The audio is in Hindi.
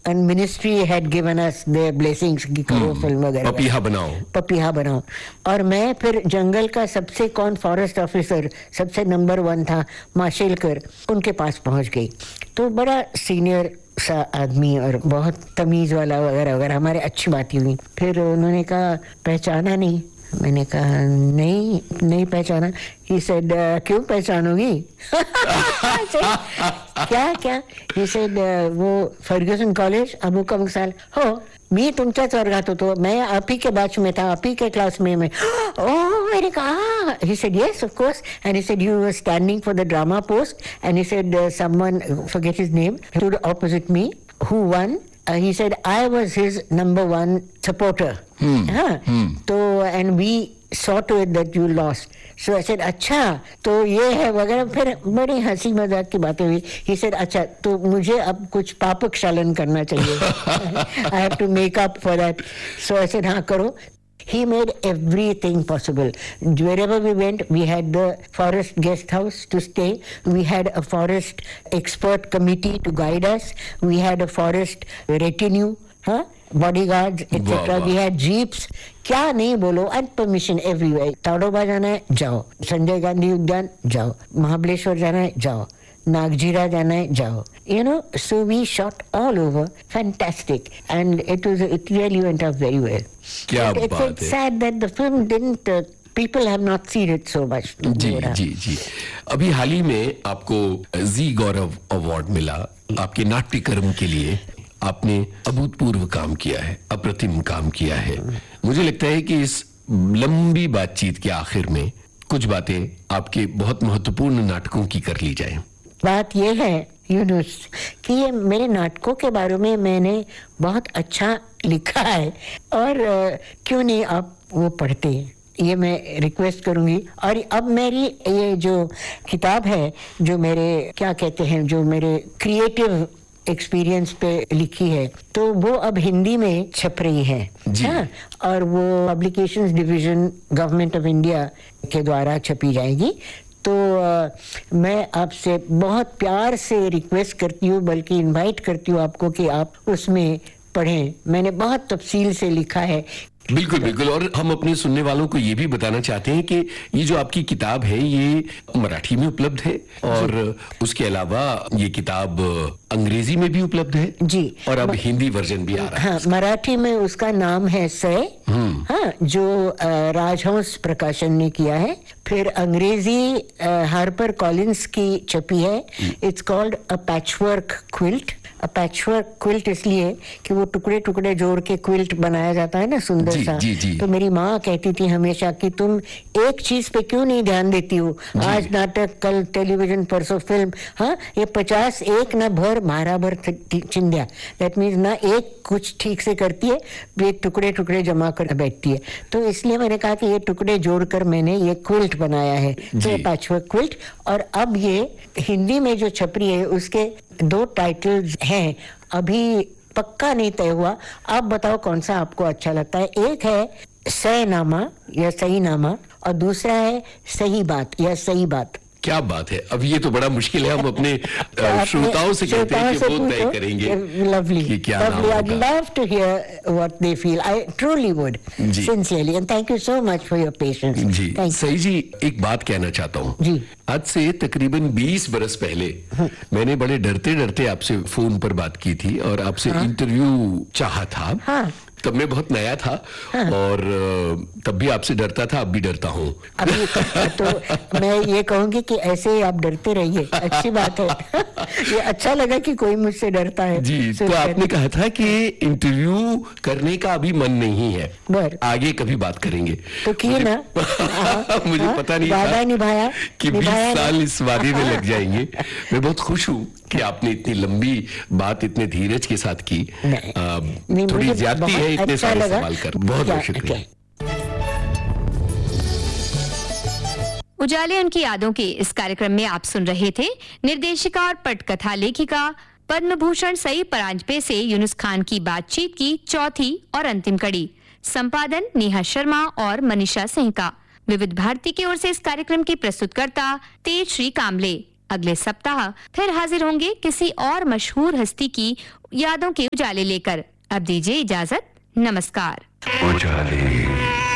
and ministry had given us their blessings कि करो फिल्म वगैरह, पपीहा बनाओ। और मैं फिर जंगल का सबसे कौन फॉरेस्ट ऑफिसर सबसे नंबर 1 था माशेलकर, उनके पास पहुंच गई। तो बड़ा सीनियर सा आदमी और बहुत तमीज वाला वगैरह वगैरह, हमारे अच्छी बात हुई। फिर उन्होंने कहा पहचाना नहीं? मैंने कहा नहीं पहचाना। He said क्यों पहचानोगी? क्या? He said वो फर्ग्यूसन कॉलेज अबू का मसाल हो, मी तुमच्याच वर्गात होतो, मैं आप ही के बैच में था, आप ही के क्लास में मैं। ओह, मैंने कहा। He said yes of course, and he said you were standing for the drama post, and he said someone, forget his name, stood opposite me, who won? He said I was his number 1 supporter. तो and we saw to it that you lost. So I said अच्छा तो ये है वगैरह, फिर बड़ी हंसी मजाक की बातें हुई। He said अच्छा तो मुझे अब कुछ पाप क्षालन करना चाहिए। I have to make up for that. So I said हाँ करो। He made everything possible. Wherever we went, we had the forest guest house to stay. We had a forest expert committee to guide us. We had a forest retinue, bodyguards, etc. We had jeeps. क्या नहीं बोलो, and permission everywhere. ताडोबा जाना है जाओ, संजय गांधी उद्यान जाओ, महाबलेश्वर जाना है जाओ, नागजीरा जाना है जाओ. You know, so we shot all over, fantastic, and it really went up very well. क्या बात है. It's sad that the film didn't. People have not seen it so much. जी. अभी हाल ही में आपको जी गौरव अवार्ड मिला आपके नाट्य कर्म के लिए. आपने अभूतपूर्व काम किया है, अप्रतिम काम किया है. मुझे लगता है कि इस लंबी बातचीत के आखिर में कुछ बातें आपके बहुत महत्वपूर्ण नाटकों की कर ली जाए. बात यह है यूनुस कि ये मेरे नाटकों के बारे में मैंने बहुत अच्छा लिखा है, और क्यों नहीं आप वो पढ़ते, ये मैं रिक्वेस्ट करूंगी. और अब मेरी ये जो किताब है, जो मेरे क्या कहते हैं, जो मेरे क्रिएटिव एक्सपीरियंस पे लिखी है, तो वो अब हिंदी में छप रही है. हाँ, और वो publications division government of India के द्वारा छपी जाएगी. तो मैं आपसे बहुत प्यार से रिक्वेस्ट करती हूँ, बल्कि इनवाइट करती हूँ आपको कि आप उसमें पढ़ें. मैंने बहुत तफसील से लिखा है. बिल्कुल. और हम अपने सुनने वालों को ये भी बताना चाहते हैं कि ये जो आपकी किताब है ये मराठी में उपलब्ध है, और उसके अलावा ये किताब अंग्रेजी में भी उपलब्ध है जी, और अब हिंदी वर्जन भी आ रहा है. हाँ, मराठी में उसका नाम है सय, हाँ, जो राजहंस प्रकाशन ने किया है. फिर अंग्रेजी हार्पर कॉलिंस की छपी है. It's called a patchwork quilt. Patchwork quilt इसलिए कि वो टुकड़े टुकड़े जोड़ के क्विल्ट बनाया जाता है ना, सुंदर सा. तो मेरी माँ कहती थी हमेशा कि तुम एक चीज पे क्यों नहीं ध्यान देती हो, आज नाटक, कल टेलीविजन, परसों फिल्म. हाँ, ये 50 एक ना भर मारा भर चिंध्या. दैट मीन्स ना एक कुछ ठीक से करती है, ये टुकड़े टुकड़े जमा कर बैठती है. तो इसलिए मैंने कहा कि ये टुकड़े जोड़कर मैंने ये क्विल्ट बनाया है, तो पैचवर्क क्विल्ट. और अब ये हिंदी में जो छप रही है उसके 2 टाइटल्स हैं, अभी पक्का नहीं तय हुआ. आप बताओ कौन सा आपको अच्छा लगता है. एक है सयनामा या सही नामा, और दूसरा है सही बात या सही बात. क्या बात है. अब ये तो बड़ा मुश्किल है, हम अपने श्रोताओं से कहते हैं कि वो तय करेंगे. Lovely. कि क्या नाम होगा. I'd love to hear what they feel. I truly would. Sincerely. And thank you so much for your patience. जी. सही जी, एक बात कहना चाहता हूँ. जी. आज से तकरीबन 20 बरस पहले मैंने बड़े डरते डरते आपसे फोन पर बात की थी और आपसे इंटरव्यू चाहा था. हाँ. तब मैं बहुत नया था. हाँ. और तब भी आपसे डरता था, अब भी डरता हूँ. अभी तो मैं ये कहूंगी कि ऐसे ही आप डरते रहिए, अच्छी बात है. ये अच्छा लगा कि कोई मुझसे डरता है. जी. तो आपने कहा था कि इंटरव्यू करने का अभी मन नहीं है, आगे कभी बात करेंगे. तो किए ना. मुझे पता नहीं वादा निभाया कि 20 साल इस वादे में लग जाएंगे. मैं बहुत खुश हूँ कि आपने इतनी लंबी बात इतने धीरज के साथ की. थोड़ी ज्यादती है इतने सारे सवाल कर. बहुत बहुत शुक्रिया. उजाले उनकी यादों के इस कार्यक्रम में आप सुन रहे थे निर्देशिका और पटकथा लेखिका पद्म भूषण सई परांजपे से यूनुस खान की बातचीत की चौथी और अंतिम कड़ी. संपादन नेहा शर्मा और मनीषा सिंह का. विविध भारती की ओर से इस कार्यक्रम के प्रस्तुतकर्ता तेजश्री कामले. अगले सप्ताह फिर हाजिर होंगे किसी और मशहूर हस्ती की यादों के उजाले लेकर। अब दीजिए इजाजत, नमस्कार। उजाले।